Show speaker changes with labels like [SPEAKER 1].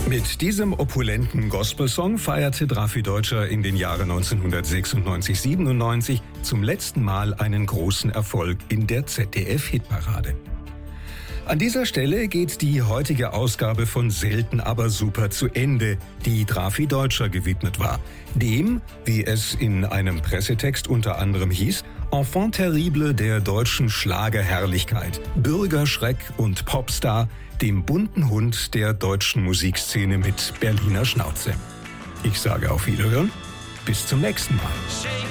[SPEAKER 1] Mit diesem opulenten Gospelsong feierte Drafi Deutscher in den Jahren 1996-97 zum letzten Mal einen großen Erfolg in der ZDF-Hitparade. An dieser Stelle geht die heutige Ausgabe von Selten aber super zu Ende, die Drafi Deutscher gewidmet war. Dem, wie es in einem Pressetext unter anderem hieß, Enfant terrible der deutschen Schlagerherrlichkeit, Bürgerschreck und Popstar, dem bunten Hund der deutschen Musikszene mit Berliner Schnauze. Ich sage auf Wiederhören, bis zum nächsten Mal.